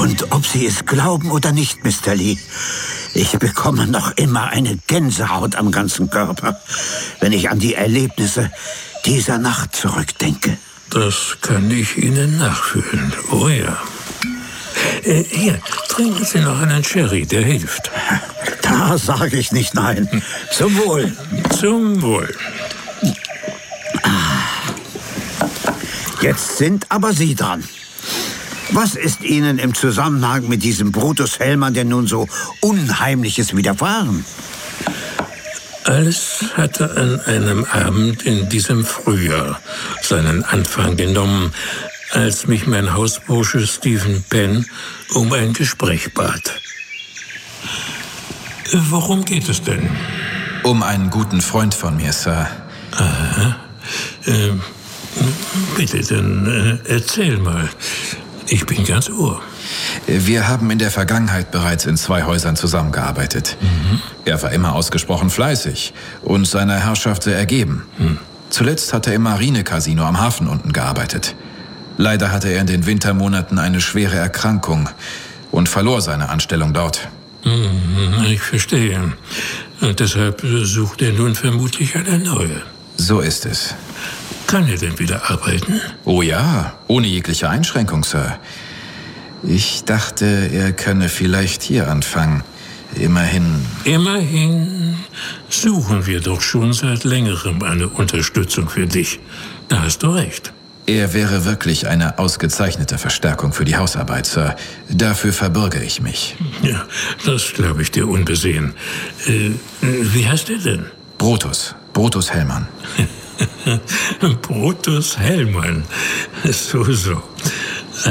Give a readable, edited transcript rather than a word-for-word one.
Und ob Sie es glauben oder nicht, Mr. Lee, ich bekomme noch immer eine Gänsehaut am ganzen Körper, wenn ich an die Erlebnisse dieser Nacht zurückdenke. Das kann ich Ihnen nachfühlen. Oh ja. Hier, trinken Sie noch einen Sherry, der hilft. Da sage ich nicht nein. Zum Wohl. Zum Wohl. Jetzt sind aber Sie dran. Was ist Ihnen im Zusammenhang mit diesem Brutus Hellmann denn nun so Unheimliches widerfahren? Alles hatte an einem Abend in diesem Frühjahr seinen Anfang genommen, als mich mein Hausbursche Stephen Penn um ein Gespräch bat. Worum geht es denn? Um einen guten Freund von mir, Sir. Aha. Bitte, dann erzähl mal. Ich bin ganz Ohr. Wir haben in der Vergangenheit bereits in 2 Häusern zusammengearbeitet. Er war immer ausgesprochen fleißig und seiner Herrschaft sehr ergeben. Zuletzt hat er im Marine-Casino am Hafen unten gearbeitet. Leider hatte er in den Wintermonaten eine schwere Erkrankung und verlor seine Anstellung dort. Ich verstehe. Und deshalb sucht er nun vermutlich eine neue. So ist es. Kann er denn wieder arbeiten? Oh ja, ohne jegliche Einschränkung, Sir. Ich dachte, er könne vielleicht hier anfangen. Immerhin suchen wir doch schon seit längerem eine Unterstützung für dich. Da hast du recht. Er wäre wirklich eine ausgezeichnete Verstärkung für die Hausarbeit, Sir. Dafür verbürge ich mich. Ja, das glaube ich dir unbesehen. Wie heißt er denn? Brutus Hellmann. Brutus Hellmann. So.